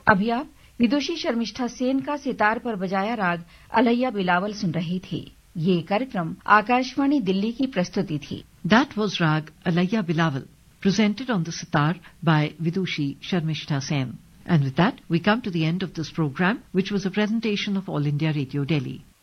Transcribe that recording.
अभी आप विदुषी शर्मिष्ठा सेन का सितार पर बजाया राग अलैया बिलावल सुन रही थी। ये कार्यक्रम आकाशवाणी दिल्ली की प्रस्तुति थी। That was Rag Alaya Bilawal, presented on the sitar by Vidushi Sharmishta Sen. And with that, we come to the end of this program, which was a presentation of All India Radio Delhi.